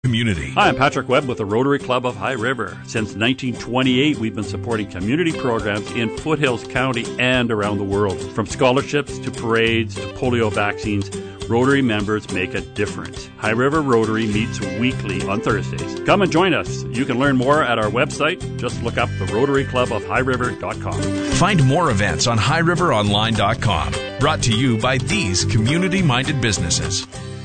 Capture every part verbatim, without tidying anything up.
Community. Hi, I'm Patrick Webb with the Rotary Club of High River. Since nineteen twenty-eight, we've been supporting community programs in Foothills County and around the world. From scholarships to parades to polio vaccines, Rotary members make a difference. High River Rotary meets weekly on Thursdays. Come and join us. You can learn more at our website. Just look up the Rotary Club of High River dot com. Find more events on high river online dot com. Brought to you by these community-minded businesses.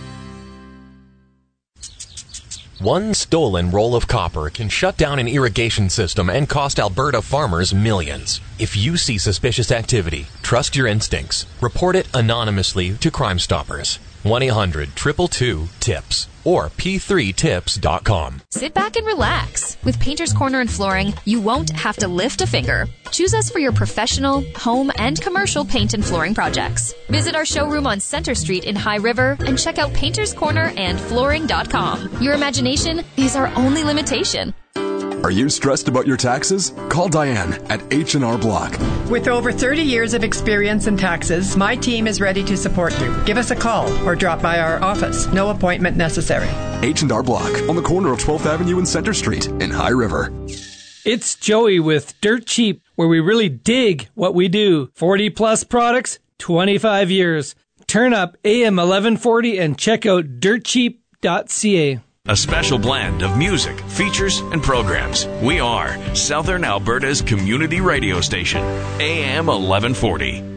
One stolen roll of copper can shut down an irrigation system and cost Alberta farmers millions. If you see suspicious activity, trust your instincts. Report it anonymously to Crime Stoppers. one eight hundred two two two TIPS or p three tips dot com. Sit back and relax. With Painter's Corner and Flooring, you won't have to lift a finger. Choose us for your professional, home, and commercial paint and flooring projects. Visit our showroom on Center Street in High River and check out painters corner and flooring dot com. Your imagination is our only limitation. Are you stressed about your taxes? Call Diane at H and R Block. With over thirty years of experience in taxes, my team is ready to support you. Give us a call or drop by our office. No appointment necessary. H and R Block on the corner of twelfth Avenue and Center Street in High River. It's Joey with Dirt Cheap, where we really dig what we do. forty plus products, twenty-five years. Turn up A M eleven forty and check out dirt cheap dot c a. A special blend of music, features, and programs. We are Southern Alberta's community radio station, A M eleven forty.